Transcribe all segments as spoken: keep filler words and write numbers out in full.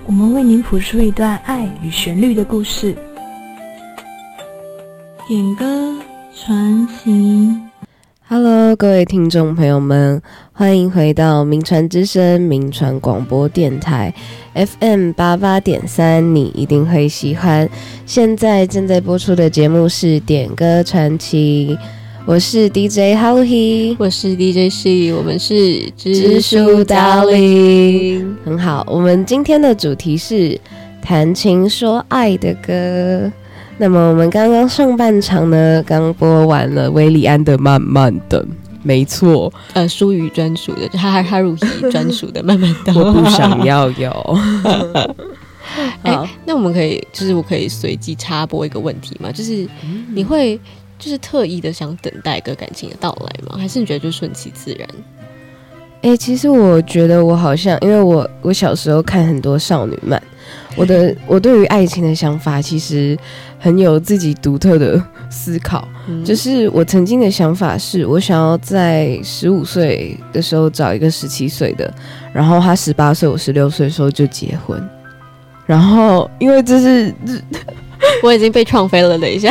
我们为您谱出一段爱与旋律的故事。点歌传奇。 Hello， 各位听众朋友们，欢迎回到名传之声名传广播电台 F M 八八点三，你一定会喜欢。现在正在播出的节目是点歌传奇，我是 D J Hello He， 我是 D J C， 我们是知书达理。很好，我们今天的主题是谈情说爱的歌。那么我们刚刚上半场呢，刚播完了韦礼安的《慢慢等》，没错， 呃，舒语专属的，就哈哈哈鲁希专属的《慢慢等》。 我不想要有。 哎、欸，那我们可以，就是我可以随机插播一个问题吗？就是你会就是特意的想等待一个感情的到来吗？还是你觉得就顺其自然？ 哎、欸，其实我觉得我好像，因为我我小时候看很多少女漫，我的我对于爱情的想法其实很有自己独特的思考。嗯、就是我曾经的想法是，我想要在十五岁的时候找一个十七岁的，然后他十八岁，我十六岁的时候就结婚。然后因为这是我已经被创飞了，等一下。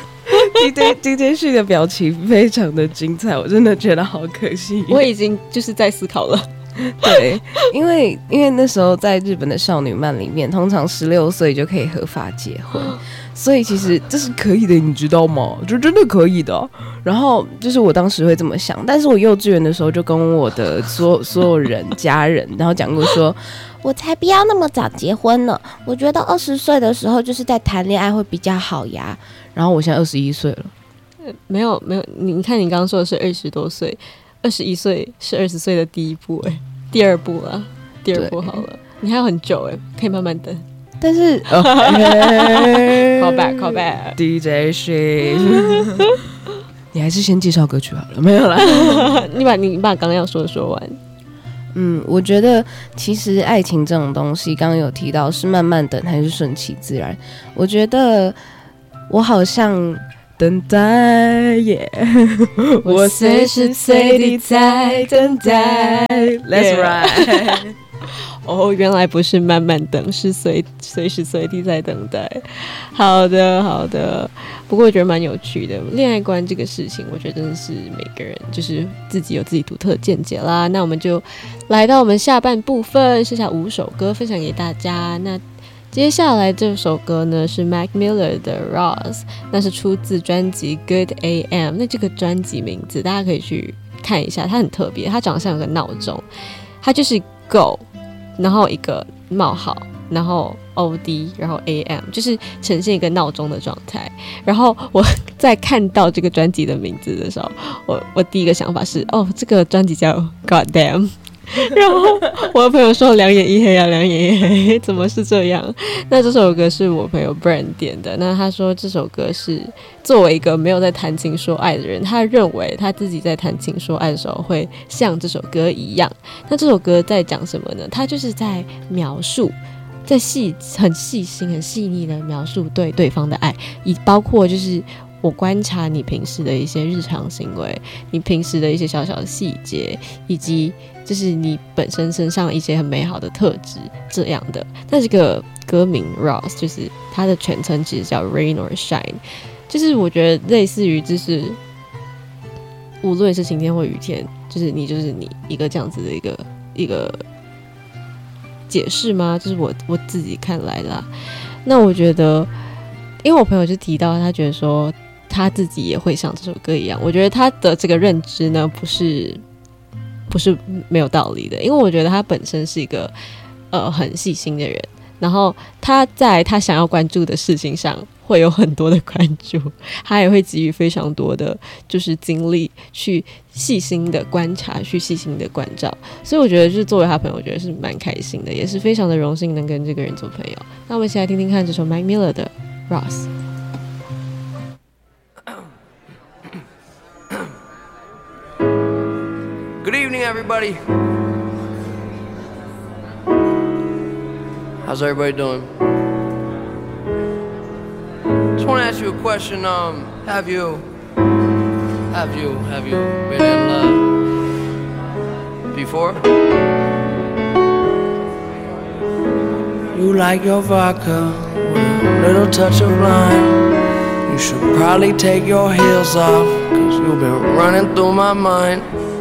D J D J 旭的表情非常的精彩，我真的觉得好可惜。 我已经就是在思考了。 对，因为因为那时候在日本的少女漫里面，通常十六岁就可以合法结婚，所以其实这是可以的，你知道吗？就真的可以的。然后就是我当时会这么想，但是我幼稚园的时候就跟我的所所有人家人，然后讲过说，我才不要那么早结婚呢，我觉得二十岁的时候就是在谈恋爱会比较好呀。然后我现在二十一岁了， 没有没有，你看你刚刚说的是二十多岁，二十一岁是二十岁的第一步哎、欸，第二步啊，第二步好了，你还有很久哎、欸，可以慢慢等。 但是、 oh, hey, call back call back D J Shit 你还是先介绍歌曲好了，没有啦。 你把你把刚刚要说的说完。 嗯，我觉得其实爱情这种东西，刚刚有提到是慢慢等还是顺其自然。我觉得我好像等待耶， yeah ，我随时随地在等待。Let's ride 。 哦，原来不是慢慢等，是随随时随地在等待。好的，好的。不过我觉得蛮有趣的，恋爱观这个事情，我觉得真的是每个人就是自己有自己独特的见解啦。那我们就来到我们下半部分，剩下五首歌分享给大家。那接下来这首歌呢是 Mac Miller 的 Ross， 那是出自专辑 Good A M。 那这个专辑名字大家可以去看一下，它很特别，它长得像有个闹钟，它就是 Go 然后一个冒号，然后 O D 然后 A M， 就是呈现一个闹钟的状态。然后我在看到这个专辑的名字的时候，我我第一个想法是，哦，这个专辑叫 God Damn。然后我的朋友说两眼一黑啊，两眼一黑，怎么是这样？那这首歌是我朋友 Brand 点的，那他说这首歌是作为一个没有在谈情说爱的人，他认为他自己在谈情说爱的时候会像这首歌一样。那这首歌在讲什么呢？他就是在描述，在细很细心很细腻的描述对对方的爱，以包括就是我观察你平时的一些日常行为，你平时的一些小小的细节，以及就是你本身身上一些很美好的特质这样的。那这个歌名 Ross 就是它的全称其实叫 Rain or Shine， 就是我觉得类似于就是无论是晴天或雨天，就是你就是你一个这样子的一个一个解释吗？就是我我自己看来啦。那我觉得因为我朋友就提到他觉得说他自己也会像这首歌一样，我觉得他的这个认知呢不是不是没有道理的，因为我觉得他本身是一个呃很细心的人，然后他在他想要关注的事情上会有很多的关注，他也会给予非常多的就是精力去细心的观察，去细心的关照，所以我觉得就是作为他朋友，我觉得是蛮开心的，也是非常的荣幸能跟这个人做朋友。那我们一起来听听看这首 Mac Miller 的 Ross。 Good evening, everybody. How's everybody doing? Just want to ask you a question. Um, have you, have you, have you been in love before? You like your vodka with a little touch of lime. You should probably take your heels off, cause you've been running through my mind.